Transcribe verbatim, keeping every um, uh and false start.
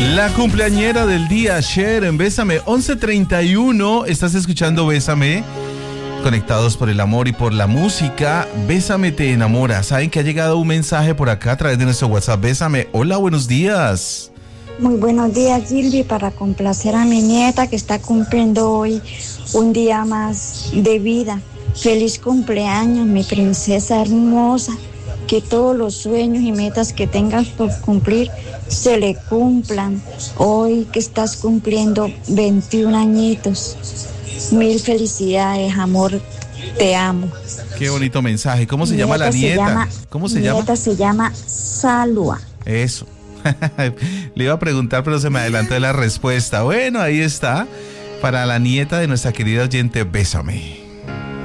La cumpleañera del día, Cher, en Bésame, once treinta y uno, estás escuchando Bésame, conectados por el amor y por la música. Bésame te enamora. Saben que ha llegado un mensaje por acá a través de nuestro WhatsApp. Bésame, hola, buenos días. Muy buenos días, Gilby, para complacer a mi nieta que está cumpliendo hoy un día más de vida. Feliz cumpleaños, mi princesa hermosa. Que todos los sueños y metas que tengas por cumplir se le cumplan. Hoy que estás cumpliendo veintiún añitos. Mil felicidades, amor, te amo. Qué bonito mensaje. ¿Cómo se llama la nieta? Llama, ¿Cómo se mi llama? nieta se llama Salua. Eso. Le iba a preguntar, pero se me adelantó la respuesta. Bueno, ahí está. Para la nieta de nuestra querida oyente, Bésame.